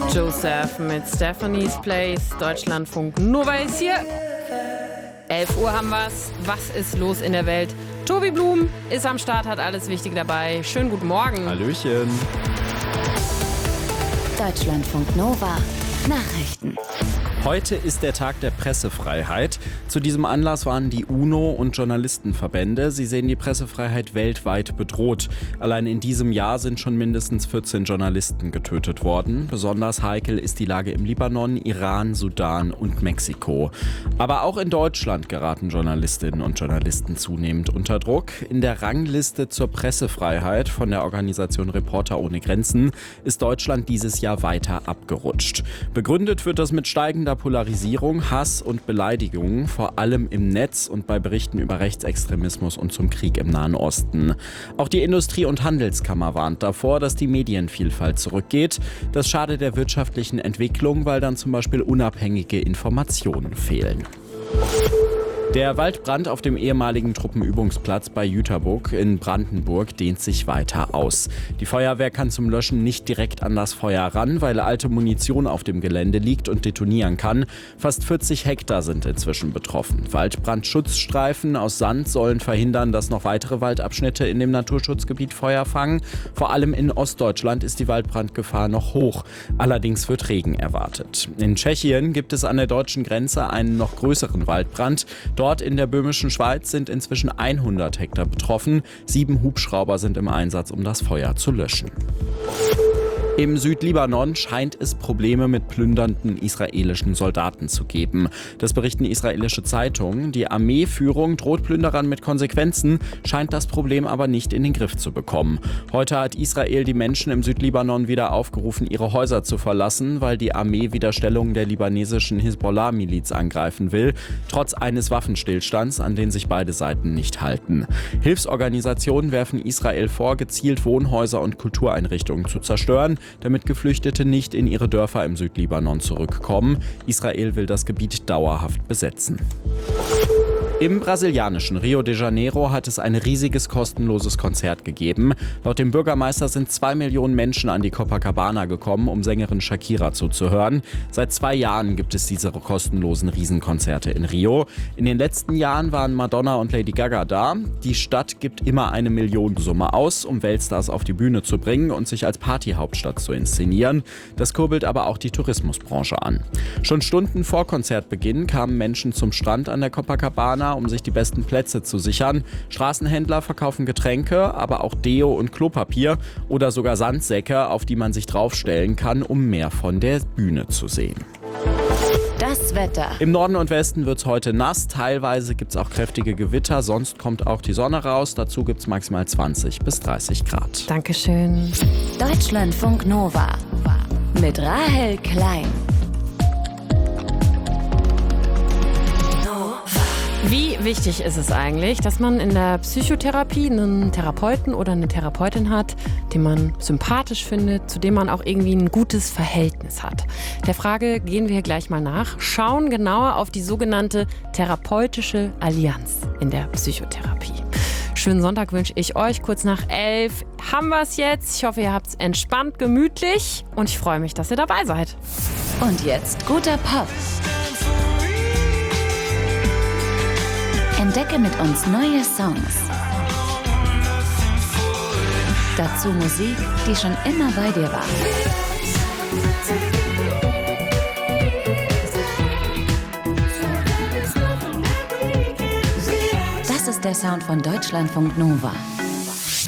Joseph mit Stephanie's Place. Deutschlandfunk Nova ist hier. 11 Uhr haben wir's. Was ist los in der Welt? Tobi Blum ist am Start, hat alles Wichtige dabei. Schönen guten Morgen. Hallöchen. Deutschlandfunk Nova. Nachrichten. Heute ist der Tag der Pressefreiheit. Zu diesem Anlass waren die UNO und Journalistenverbände. Sie sehen die Pressefreiheit weltweit bedroht. Allein in diesem Jahr sind schon mindestens 14 Journalisten getötet worden. Besonders heikel ist die Lage im Libanon, Iran, Sudan und Mexiko. Aber auch in Deutschland geraten Journalistinnen und Journalisten zunehmend unter Druck. In der Rangliste zur Pressefreiheit von der Organisation Reporter ohne Grenzen ist Deutschland dieses Jahr weiter abgerutscht. Begründet wird das mit steigender Polarisierung, Hass und Beleidigungen, vor allem im Netz und bei Berichten über Rechtsextremismus und zum Krieg im Nahen Osten. Auch die Industrie- und Handelskammer warnt davor, dass die Medienvielfalt zurückgeht. Das schadet der wirtschaftlichen Entwicklung, weil dann zum Beispiel unabhängige Informationen fehlen. Der Waldbrand auf dem ehemaligen Truppenübungsplatz bei Jüterbock in Brandenburg dehnt sich weiter aus. Die Feuerwehr kann zum Löschen nicht direkt an das Feuer ran, weil alte Munition auf dem Gelände liegt und detonieren kann. Fast 40 Hektar sind inzwischen betroffen. Waldbrandschutzstreifen aus Sand sollen verhindern, dass noch weitere Waldabschnitte in dem Naturschutzgebiet Feuer fangen. Vor allem in Ostdeutschland ist die Waldbrandgefahr noch hoch. Allerdings wird Regen erwartet. In Tschechien gibt es an der deutschen Grenze einen noch größeren Waldbrand. Dort in der böhmischen Schweiz sind inzwischen 100 Hektar betroffen. 7 Hubschrauber sind im Einsatz, um das Feuer zu löschen. Im Südlibanon scheint es Probleme mit plündernden israelischen Soldaten zu geben. Das berichten israelische Zeitungen. Die Armeeführung droht Plünderern mit Konsequenzen, scheint das Problem aber nicht in den Griff zu bekommen. Heute hat Israel die Menschen im Südlibanon wieder aufgerufen, ihre Häuser zu verlassen, weil die Armee wieder Stellungen der libanesischen Hisbollah-Miliz angreifen will, trotz eines Waffenstillstands, an den sich beide Seiten nicht halten. Hilfsorganisationen werfen Israel vor, gezielt Wohnhäuser und Kultureinrichtungen zu zerstören, damit Geflüchtete nicht in ihre Dörfer im Südlibanon zurückkommen. Israel will das Gebiet dauerhaft besetzen. Im brasilianischen Rio de Janeiro hat es ein riesiges kostenloses Konzert gegeben. Laut dem Bürgermeister sind 2 Millionen Menschen an die Copacabana gekommen, um Sängerin Shakira zuzuhören. Seit 2 Jahren gibt es diese kostenlosen Riesenkonzerte in Rio. In den letzten Jahren waren Madonna und Lady Gaga da. Die Stadt gibt immer eine Millionensumme aus, um Weltstars auf die Bühne zu bringen und sich als Partyhauptstadt zu inszenieren. Das kurbelt aber auch die Tourismusbranche an. Schon Stunden vor Konzertbeginn kamen Menschen zum Strand an der Copacabana, um sich die besten Plätze zu sichern. Straßenhändler verkaufen Getränke, aber auch Deo und Klopapier oder sogar Sandsäcke, auf die man sich draufstellen kann, um mehr von der Bühne zu sehen. Das Wetter. Im Norden und Westen wird es heute nass. Teilweise gibt es auch kräftige Gewitter. Sonst kommt auch die Sonne raus. Dazu gibt es maximal 20 bis 30 Grad. Dankeschön. Deutschlandfunk Nova. Mit Rahel Klein. Wie wichtig ist es eigentlich, dass man in der Psychotherapie einen Therapeuten oder eine Therapeutin hat, den man sympathisch findet, zu dem man auch irgendwie ein gutes Verhältnis hat? Der Frage gehen wir gleich mal nach, schauen genauer auf die sogenannte therapeutische Allianz in der Psychotherapie. Schönen Sonntag wünsche ich euch. Kurz nach 11 haben wir es jetzt. Ich hoffe, ihr habt es entspannt, gemütlich und ich freue mich, dass ihr dabei seid. Und jetzt guter Pop. Entdecke mit uns neue Songs. Dazu Musik, die schon immer bei dir war. Das ist der Sound von Deutschlandfunk Nova.